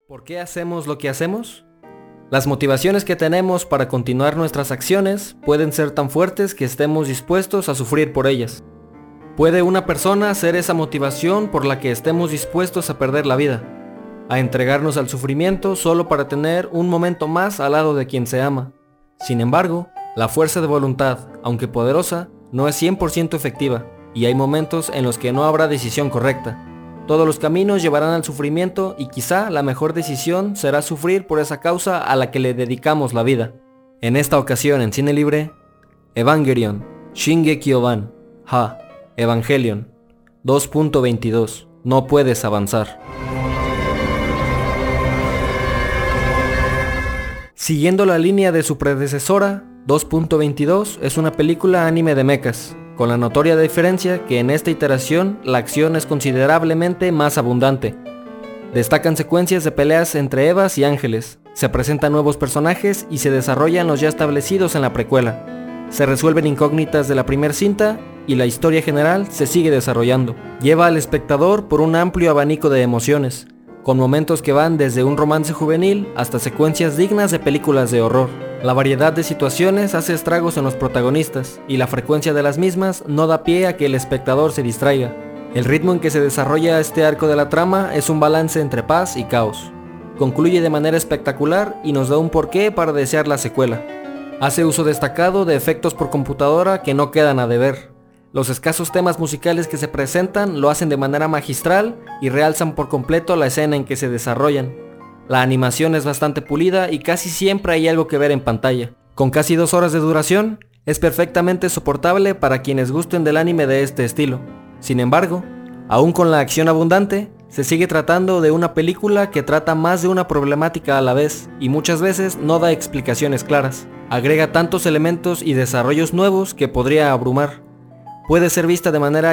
¿Por qué hacemos lo que hacemos? Las motivaciones que tenemos para continuar nuestras acciones pueden ser tan fuertes que estemos dispuestos a sufrir por ellas. Puede una persona ser esa motivación por la que estemos dispuestos a perder la vida, a entregarnos al sufrimiento solo para tener un momento más al lado de quien se ama. Sin embargo, la fuerza de voluntad, aunque poderosa, no es 100% efectiva, y hay momentos en los que no habrá decisión correcta. Todos los caminos llevarán al sufrimiento y quizá la mejor decisión será sufrir por esa causa a la que le dedicamos la vida. En esta ocasión en Cine Libre, Evangelion, Shingeki Oban, Evangelion, 2.22, no puedes avanzar. Siguiendo la línea de su predecesora, 2.22 es una película anime de mechas, con la notoria diferencia que en esta iteración la acción es considerablemente más abundante. Destacan secuencias de peleas entre Evas y ángeles, se presentan nuevos personajes y se desarrollan los ya establecidos en la precuela. Se resuelven incógnitas de la primera cinta y la historia general se sigue desarrollando. Lleva al espectador por un amplio abanico de emociones, con momentos que van desde un romance juvenil hasta secuencias dignas de películas de horror. La variedad de situaciones hace estragos en los protagonistas, y la frecuencia de las mismas no da pie a que el espectador se distraiga. El ritmo en que se desarrolla este arco de la trama es un balance entre paz y caos. Concluye de manera espectacular y nos da un porqué para desear la secuela. Hace uso destacado de efectos por computadora que no quedan a deber. Los escasos temas musicales que se presentan lo hacen de manera magistral y realzan por completo la escena en que se desarrollan. La animación es bastante pulida y casi siempre hay algo que ver en pantalla. Con casi 2 horas de duración, es perfectamente soportable para quienes gusten del anime de este estilo. Sin embargo, aún con la acción abundante, se sigue tratando de una película que trata más de una problemática a la vez y muchas veces no da explicaciones claras. Agrega tantos elementos y desarrollos nuevos que podría abrumar. Puede ser vista de manera